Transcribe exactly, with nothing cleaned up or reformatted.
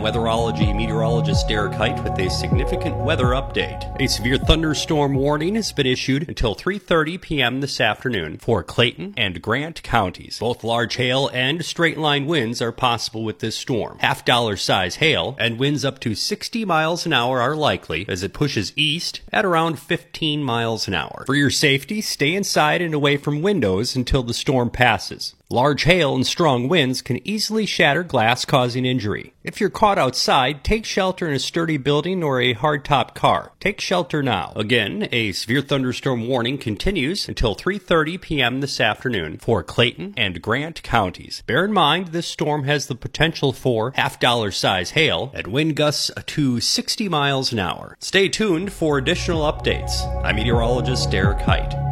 weatherology meteorologist Derek Height with a significant weather update. A severe thunderstorm warning has been issued until three thirty p.m. this afternoon for Clayton and Grant counties. Both large hail and straight-line winds are possible with this storm. Half-dollar size hail and winds up to sixty miles an hour are likely as it pushes east at around fifteen miles an hour. For your safety, stay inside and away from windows until the storm passes. Large hail and strong winds can easily shatter glass, causing injury. If you're caught outside, take shelter in a sturdy building or a hardtop car. Take shelter now. Again, a severe thunderstorm warning continues until three thirty p.m. this afternoon for Clayton and Grant counties. Bear in mind, this storm has the potential for half-dollar size hail and wind gusts to sixty miles an hour. Stay tuned for additional updates. I'm meteorologist Derek Height.